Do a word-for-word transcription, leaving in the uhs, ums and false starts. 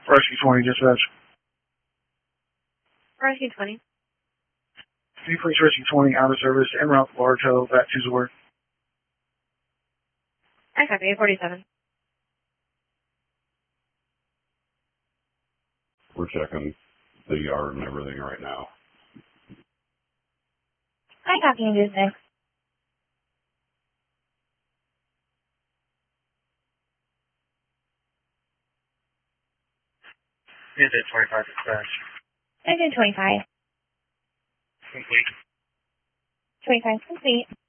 Rescue twenty, dispatch. Rescue twenty. Can you please Rescue twenty out of service en route to Bartow, back to Zord? I copy, eight forty-seven. We're checking the yard and everything right now. I copy, and do six. Is it twenty-five dispatch? I did twenty-five. Complete. twenty-five complete.